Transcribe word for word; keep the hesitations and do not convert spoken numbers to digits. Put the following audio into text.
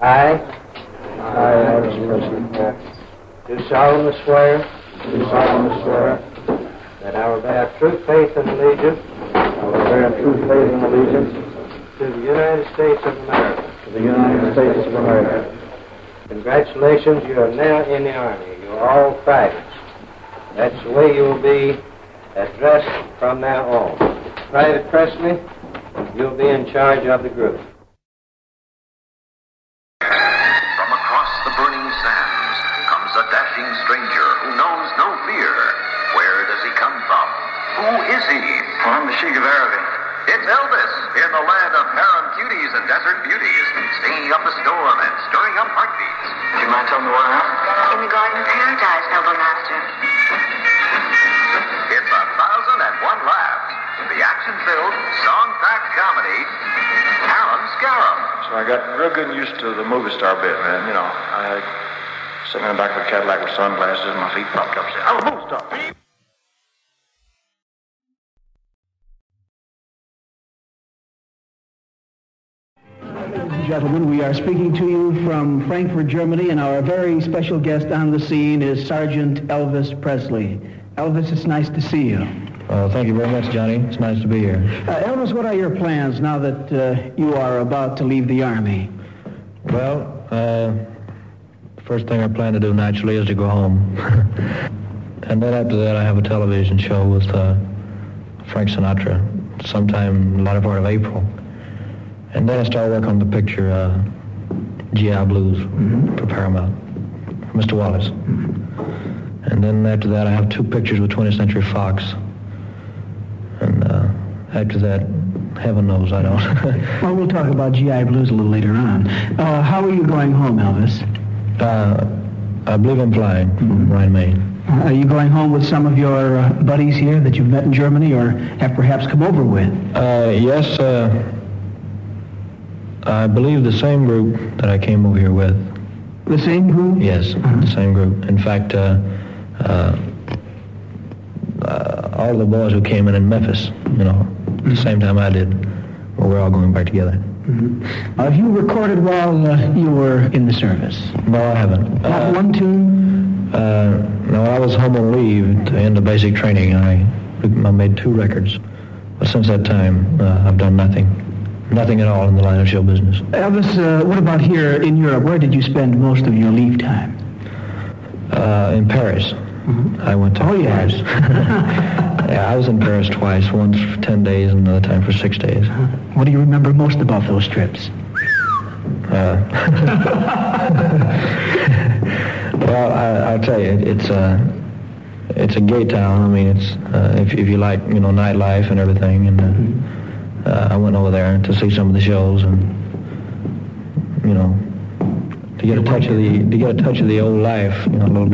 I, I, Elvis Presley, do solemnly swear do solemnly swear that I will bear true faith and allegiance I will bear true faith and allegiance to the United States of America. to the United States of America. Congratulations, you are now in the Army. You are all privates. That's the way you will be addressed from now on. Private Presley, you'll be in charge of the group. From across the burning sands comes a dashing stranger who knows no fear. Where does he come from? Who is he? I'm the Sheik of Araby. It's Elvis in the land of harem cuties and desert beauties, singing up a storm and stirring up heartbeats. Do you mind telling me where I am? In the Garden of Paradise, noble master. It's a thousand and one laughs. The action-filled, song-packed comedy, Alan Scarab. So I got real good used to the movie star bit, man. You know, I sitting in the back of a Cadillac with sunglasses and my feet propped up. Saying, I'm a movie star. Ladies and gentlemen, we are speaking to you from Frankfurt, Germany, and our very special guest on the scene is Sergeant Elvis Presley. Elvis, it's nice to see you. Uh, thank you very much, Johnny. It's nice to be here. Uh, Elvis, what are your plans now that uh, you are about to leave the Army? Well, uh, first thing I plan to do naturally is to go home. And then after that, I have a television show with uh, Frank Sinatra sometime in the latter part of April. And then I start work on the picture, uh, G I Blues, mm-hmm. for Paramount, for Mister Wallace. Mm-hmm. And then after that, I have two pictures with twentieth Century Fox. And uh, after that, heaven knows, I don't. Well, we'll talk about G I Blues a little later on. Uh, how are you going home, Elvis? Uh, I believe I'm flying mm-hmm. from Rhine, Maine. Uh, are you going home with some of your uh, buddies here that you've met in Germany or have perhaps come over with? Uh, yes, uh... I believe the same group that I came over here with. The same group? Yes, uh-huh. the same group. In fact, uh, uh, uh, all the boys who came in in Memphis, you know, mm-hmm. the same time I did, well, we're all going back together. Mm-hmm. Uh, have you recorded while uh, you were in the service? No, I haven't. Not uh, one tune? Uh, no, I was home on leave to end the basic training. I, I made two records. But since that time, uh, I've done nothing. Nothing at all in the line of show business. Elvis, uh, what about here in Europe? Where did you spend most of your leave time? Uh, in Paris. Mm-hmm. I went to oh, Paris. Yes. Yeah, I was in Paris twice, once for ten days and another time for six days. Uh-huh. What do you remember most about those trips? Uh, well, I, I'll tell you, it, it's a, it's a gay town. I mean, it's uh, if, if you like, you know, nightlife and everything, and. Uh, mm-hmm. Uh, I went over there to see some of the shows, and you know, to get a touch of the to get a touch of the old life, you know, a little bit.